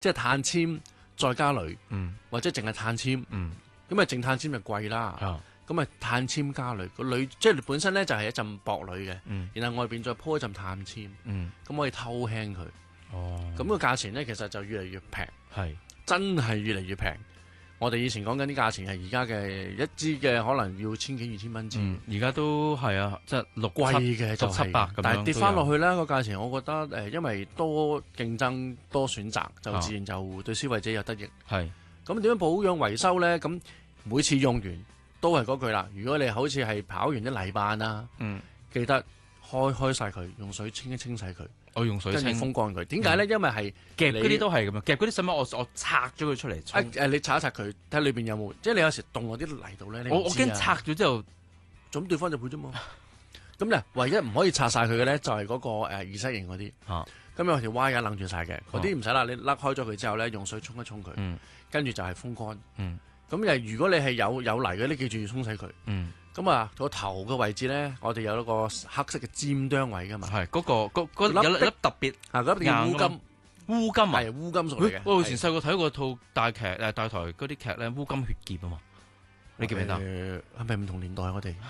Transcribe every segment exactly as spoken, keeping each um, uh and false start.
即係碳纖再加鋁， 嗯或者淨係碳纖， 嗯咁啊淨碳纖就貴啦。 啊咁啊碳纖加鋁，個鋁即係本身咧就係一陣薄鋁嘅， 嗯然後外邊再鋪一陣碳纖， 嗯咁可以偷輕佢。 哦， 咁個價錢咧其實就越嚟越平， 係真係越嚟越平。我哋以前講緊啲價錢係而家嘅一支嘅可能要千幾二千蚊支， 嗯而家都係啊，即係六貴七嘅就六七百咁樣但係跌翻都有落去咧個價錢，我覺得誒、呃，因為多競爭多選擇，就自然就對消費者有得益。 係咁點樣保養維修咧？咁每次用完都係嗰句啦。如果你好似係跑完啲泥板啊， 嗯， 記得開開晒佢，用水清一清洗佢， 我用水跟住清風乾佢。點解咧？因為係夾嗰啲你都係咁樣，夾嗰啲使乜我我拆咗佢出嚟誒沖？ 誒，你擦一擦佢，睇下裏邊有冇。即係你有時凍落啲泥度咧，你唔知啊我我驚拆咗之後， 咁對方就會啫嘛。咁咧，唯一唔可以拆晒佢嘅咧，就係嗰個誒二世型嗰啲。 啊咁有條 wire 楞住晒嘅，嗰啲唔使啦。你甩開咗佢之後咧，用水沖一沖佢， 嗯跟住就係風乾。 嗯咁誒，如果你係有有泥嘅，你記住要沖洗佢。 嗯， 咁啊，個頭嘅位置咧，我哋有一個黑色嘅尖端位噶嘛。 係嗰個嗰嗰粒有粒特別啊，嗰粒叫烏硬㗎金， 烏金啊！ 係烏金屬嚟嘅。 我以前細個睇過套大劇誒大台嗰啲劇咧，烏金血劍啊嘛，你記唔記得？ 誒係咪唔同年代我哋？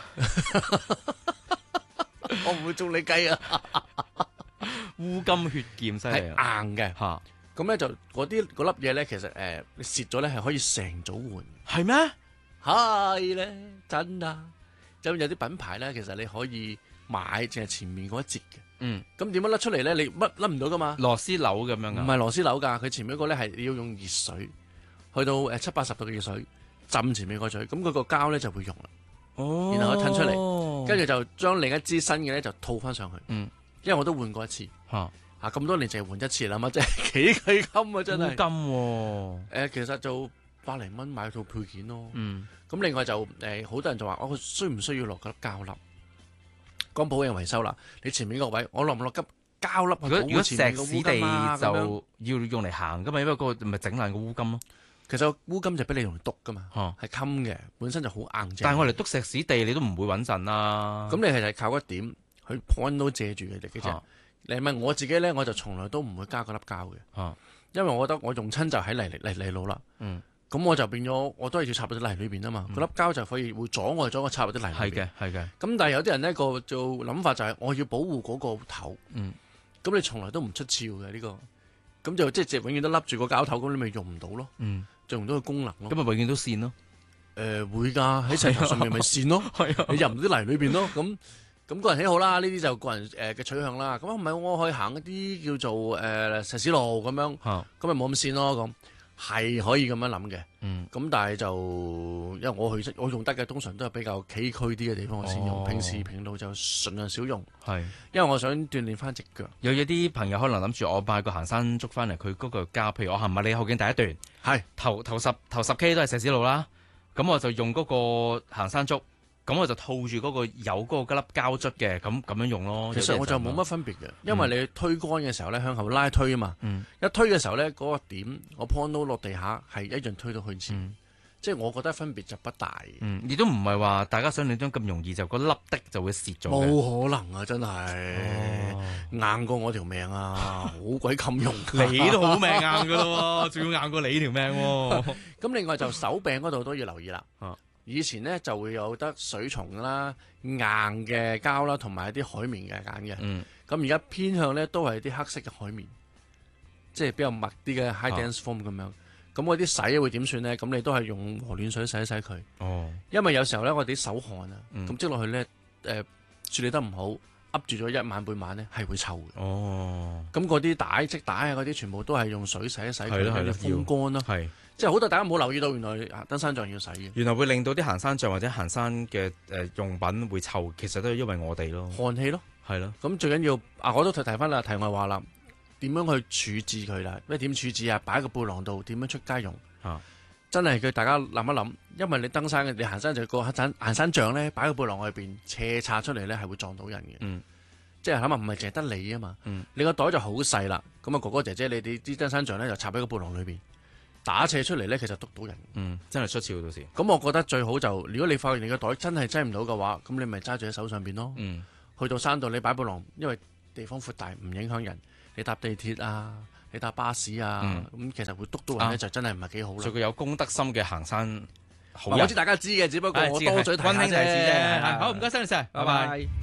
我唔會中你計啊！ 烏金血劍犀係利啊！ 硬嘅。 嚇咁咧就嗰啲嗰粒嘢咧，其實誒你蝕咗咧係可以成組換。 係咩？ 係咧，真啊！咁有啲品牌咧，其實你可以買淨係前面嗰一節嘅。 嗯， 咁點樣甩出嚟咧？你乜甩唔到噶嘛？ 螺絲樓咁樣啊？ 唔係螺絲樓㗎，佢前面嗰個咧係要用熱水，去到誒七八十度嘅熱水浸前面嗰嘴，咁佢個膠咧就會溶啦。 哦， 然後可以褪出嚟跟住就將另一支新嘅咧就套翻上去。 嗯， 因為我都換過一次。 嚇啊咁多年淨係換一次啦嘛，即係幾幾金啊！真係。 烏金喎。 誒，其實就百零蚊買套配件咯。 嗯咁另外就誒，好多人就話：我需唔需要落嗰粒膠粒？講保養維修啦，你前面個位，我落唔落急膠粒去保如果如果石護前面個屎烏金啊？ 地咁樣就要用嚟行噶嘛，因為嗰個咪整爛個烏金咯。 其實個烏金就俾你用嚟篤噶嘛， 嚇係襟嘅，本身就好硬淨。 但係我嚟篤石屎地，你都唔會穩陣啦。 咁你係係靠一點去 point 到借住佢哋嘅啫。 嚇你問我自己咧，我就從來都唔會加嗰粒膠嘅， 嚇因為我覺得我用親就喺泥泥泥路啦。 嗯， 咁我就變咗，我都係要插入啲泥裏邊啊嘛。嗰粒膠就可以會阻礙咗我插入啲泥裏邊。 係嘅係嘅。 咁但係有啲人呢個做諗法就係我要保護嗰個頭。 嗯， 咁你從來都唔出鞘嘅呢個，咁就即係永遠都笠住個膠頭，咁你咪用唔到咯， 嗯， 就用到個功能咯。 咁咪永遠都線咯。 誒會㗎，喺石頭上面咪線咯， 係啊你入唔到啲泥裏邊咯。咁咁個人喜好啦，呢啲就個人誒嘅取向啦。咁唔係我可以行一啲叫做誒石屎路咁樣， 嚇咁咪冇咁線咯。咁係可以咁樣諗嘅。 嗯咁但係就因為我去我用得嘅通常都係比較崎嶇啲嘅地方我先用， 哦平時平路就盡量少用， 係。 因為我想鍛鍊翻隻腳。 有有啲朋友可能諗住我買個行山竹翻嚟，佢嗰個膠，譬如我行麥理浩徑第一段， 係頭頭十頭十 K 都係石屎路啦，咁我就用嗰個行山竹，咁我就套住嗰個有嗰個粒膠捽嘅，咁咁樣用咯。 其實我就冇乜分別嘅，因為你推杆嘅時候咧向後拉推啊嘛， 嗯一推嘅時候咧嗰個點我 point 到落地下係一樣推到去前， 嗯即係我覺得分別就不大。 嗯，亦都唔係話大家想象中咁容易就嗰粒的就會蝕咗嘅。 冇可能啊！真係、 哦硬過我條命啊，好鬼襟用。 你都好命硬噶咯，仲要硬過你條命喎。 咁另外就手柄嗰度都要留意啦。 啊以前咧就會有得水松啦、硬嘅膠啦，同埋一啲海綿嘅揀嘅。 嗯咁而家偏向咧都係啲黑色嘅海綿，即係比較密啲嘅 high 啊 dense foam 咁樣。咁嗰啲洗會點算咧？咁你都係用和暖水洗一洗佢， 哦因為有時候咧我哋啲手汗啊， 嗯咁積落去咧，誒、處理得唔好，噏住咗一晚半晚咧係會臭嘅。 哦， 咁嗰啲帶織帶啊嗰啲全部都係用水洗一洗佢， 係咯係咯跟住風乾咯。 係。 即係好多大家冇留意到，原來啊登山杖要洗嘅。 原來會令到啲行山杖或者行山嘅誒、呃、用品會臭，其實都係因為我哋咯， 汗氣咯。 係咯， 咁最緊要啊，我都提提翻啦，題外話啦，點樣去處置佢啦？咩點處置啊？擺喺個背囊度，點樣出街用？ 啊， 真係佢大家諗一諗，因為你登山嘅，你行山就個行山行山杖咧，擺喺個背囊外邊斜插出嚟咧，係會撞到人嘅。 嗯即係諗下唔係淨係得你啊嘛。 嗯你個袋就好細啦。咁啊，哥哥姐姐，你哋啲登山杖咧就插喺個背囊裏邊，打斜出嚟咧，其實篤到人。 嗯，真係出鞘到時， 咁我覺得最好就，如果你發現你個袋真係擠唔到嘅話，咁你咪揸住喺手上邊咯。 嗯去到山度你擺背囊，因為地方闊大唔影響人。你搭地鐵啊、 你搭巴士啊，咁、 嗯其實會督到人咧， 啊就真係唔係幾好啦做。個有公德心嘅行山好人我知。大家知嘅，只不過我係知嘅多嘴提下溫馨提示啫。 啫。 好，唔該晒，你 Sir，拜拜。 拜拜。